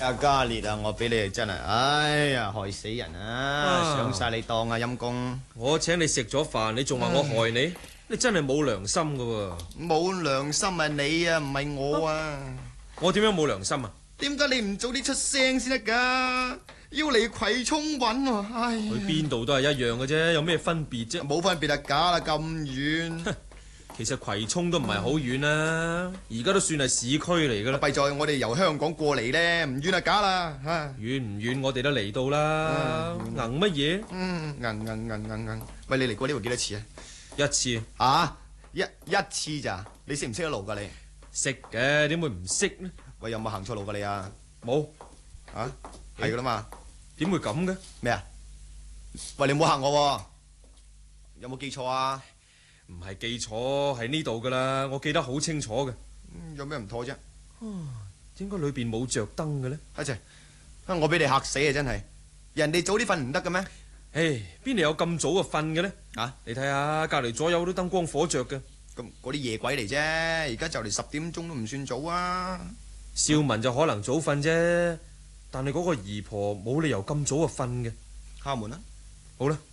阿嘉烈啊，我俾你真係，哎呀，害死人啊！上晒你當啊，陰公！ 我請你食咗飯，你仲話我害你？你真係冇良心噶喎！ 冇良心啊你啊，唔係我啊！ 我點樣冇良心啊？ 點解你唔早啲出聲先得噶？要嚟葵涌揾喎，唉！ 去邊度都係一樣嘅啫，有咩分別啫？ 冇分別啊，假啦咁遠。 其實葵涌都唔係好遠啦，而家都算係市區嚟噶啦。 弊在我哋由香港過嚟咧，唔遠啊假啦嚇。 遠唔遠？我哋都嚟到啦。硬乜嘢？ 硬。喂，你嚟過呢度幾多次啊？ 一次。 啊？一次咋？你識唔識得路噶你？ 識嘅，點會唔識呢？ 喂，有冇行錯路噶你啊？ 冇。 啊？係噶啦嘛？ 點會咁嘅？ 咩啊？喂，你唔好嚇我喎！有冇記錯啊？ 唔係記錯，係呢度噶啦，我記得好清楚嘅。 有咩唔妥啫？ 點解裏邊冇着燈嘅呢？ 阿姐，我俾你嚇死啊！真係，人哋早啲瞓唔得嘅咩？ 唉，邊度有咁早就瞓嘅呢？ 啊！ 你睇下隔籬左右都燈光火着嘅。 咁嗰啲夜鬼嚟啫，而家就嚟10點鐘都唔算早啊！ 少文就可能早瞓啫，但係嗰個姨婆冇理由咁早就瞓嘅。 敲門啦！ 好啦。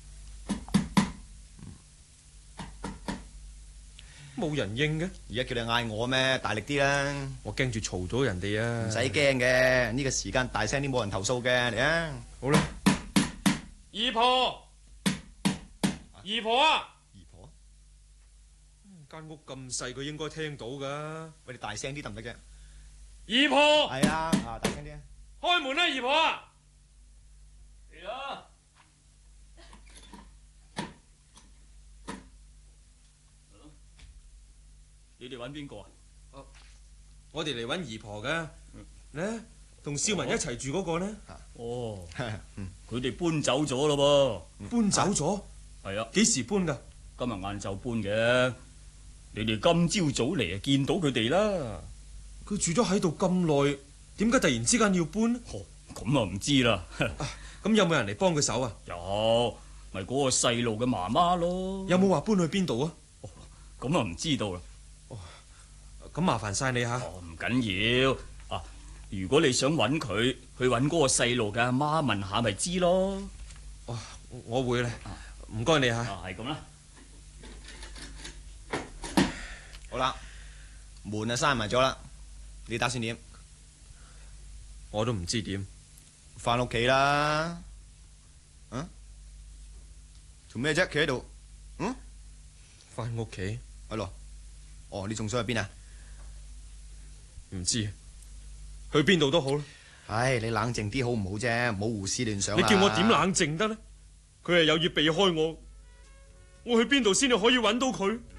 冇人應嘅， 而家叫你嗌我咩？大力啲啦！ 我驚住嘈咗人哋啊！ 唔使驚嘅，呢個時間大聲啲冇人投訴嘅，嚟啊！ 好啦，姨婆，姨婆啊！ 姨婆， 間屋咁細，佢應該聽到噶。 喂，你大聲啲得唔得啫？ 姨婆， 係啊，大聲啲啊！ 開門啦，姨婆啊！ 嚟啦！你哋揾邊個啊？ 我哋嚟揾姨婆嘅，呢同少文一齊住嗰個呢？ 哦，佢哋搬走咗咯噃，搬走咗？ 係啊， 幾時搬噶？ 今日晏晝搬嘅。你哋今朝早嚟啊，見到佢哋啦。 佢住咗喺度咁耐，點解突然之間要搬呢？ 咁啊唔知啦。 咁有冇人嚟幫佢手啊？ 有，咪嗰個細路嘅媽媽咯。 有冇話搬去邊度啊？ 咁啊唔知道啦。 咁麻煩晒你吓。 唔緊要啊，如果你想揾佢，去揾嗰個細路嘅阿媽問下咪知咯。 哦，我會咧，唔該你吓。 係咁啦。 好啦，門啊閂埋咗啦，你打算點？ 我都唔知點。 翻屋企啦。做咩啫？企喺度。 翻屋企。 係咯。哦，你仲想去邊啊？ 唔知，去邊度都好啦。 唉，你冷靜啲好唔好啫？唔好胡思亂想。 你叫我點冷靜得呢？佢係有意避開我，我去邊度先至可以揾到佢？